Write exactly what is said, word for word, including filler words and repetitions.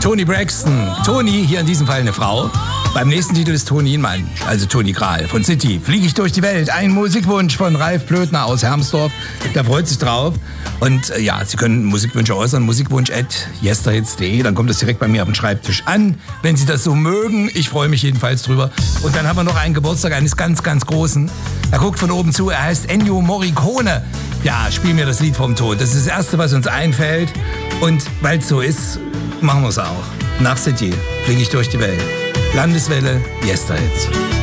Toni Braxton. Toni, hier in diesem Fall eine Frau. Beim nächsten Titel ist Toni ein Mann, also Toni Kral von City. Fliege ich durch die Welt. Ein Musikwunsch von Ralf Blödner aus Hermsdorf. Der freut sich drauf. Und äh, ja, Sie können Musikwünsche äußern. Musikwunsch at yesterhits punkt de. Dann kommt das direkt bei mir auf den Schreibtisch an, wenn Sie das so mögen. Ich freue mich jedenfalls drüber. Und dann haben wir noch einen Geburtstag eines ganz, ganz Großen. Er guckt von oben zu. Er heißt Ennio Morricone. Ja, spiel mir das Lied vom Tod. Das ist das Erste, was uns einfällt. Und weil es so ist, machen wir es auch. Nach City fliege ich durch die Welt. Landeswelle, Yesterhits.